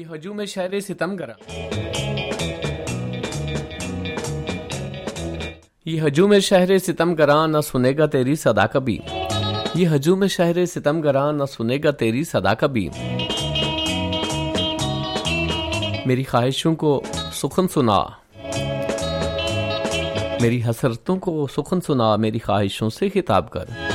हजूम शहर सितम करा, ये हजूम शहर सितम करा न सुनेगा तेरी सदा कभी। ये हजूम शहर सितम करा न सुनेगा तेरी सदा कभी। मेरी ख्वाहिशों को सुखन सुना, मेरी हसरतों को सुखन सुना, मेरी ख्वाहिशों से खिताब कर।